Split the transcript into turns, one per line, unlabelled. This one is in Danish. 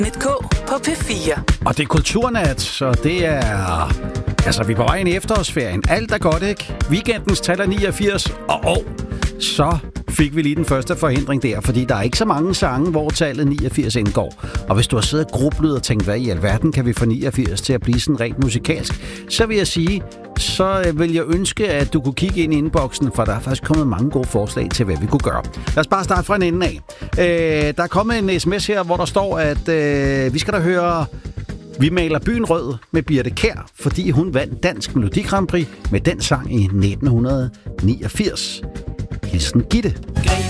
K på P4.
Og det er kulturnat, så det er... Altså, vi er på vej ind i efterårsferien. Alt er godt, ikke? Weekendens tal er 89, og så fik vi lige den første forhindring der, fordi der er ikke så mange sange, hvor tallet 89 indgår. Og hvis du har siddet og grublet og tænkt, hvad i alverden kan vi få 89 til at blive sådan rent musikalsk, så vil jeg sige, så vil jeg ønske, at du kunne kigge ind i inboxen, for der er faktisk kommet mange gode forslag til, hvad vi kunne gøre. Lad os bare starte fra en ende af. Der er kommet en sms her, hvor der står, at vi skal da høre Vi maler byen rød med Birthe Kjær, fordi hun vandt Dansk Melodi Grand Prix med den sang i 1989. Hilsen Gitte.